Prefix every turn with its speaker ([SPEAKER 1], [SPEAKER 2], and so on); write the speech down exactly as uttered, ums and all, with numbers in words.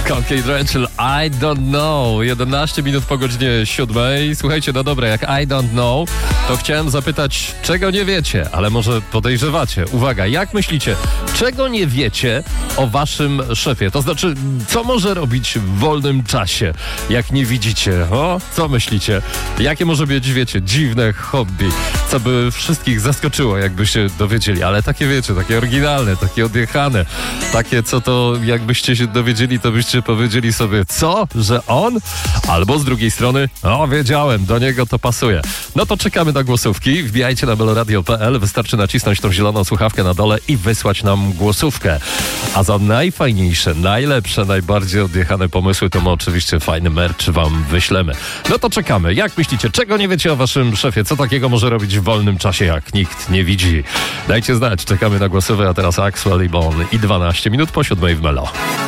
[SPEAKER 1] Concrete Rachel, I don't know. jedenaście minut po godzinie siódmej. Słuchajcie, no dobra, jak I don't know, to chciałem zapytać, czego nie wiecie, ale może podejrzewacie. Uwaga, jak myślicie, czego nie wiecie o waszym szefie? To znaczy, co może robić w wolnym czasie, jak nie widzicie? O, co myślicie? Jakie może być, wiecie, dziwne hobby, co by wszystkich zaskoczyło, jakby się dowiedzieli, ale takie, wiecie, takie oryginalne, takie odjechane, takie, co to, jakbyście się dowiedzieli, to byście powiedzieli sobie, co, że on? Albo z drugiej strony, o, wiedziałem, do niego to pasuje. No to czekamy na głosówki, wbijajcie na meloradio kropka p l, wystarczy nacisnąć tą zieloną słuchawkę na dole i wysłać nam głosówkę. A za najfajniejsze, najlepsze, najbardziej odjechane pomysły, to my oczywiście fajny merch wam wyślemy. No to czekamy. Jak myślicie, czego nie wiecie o waszym szefie? Co takiego może robić w wolnym czasie, jak nikt nie widzi? Dajcie znać, czekamy na głosówkę, a teraz Axwell i Bon i dwanaście minut po siódmej w Melo.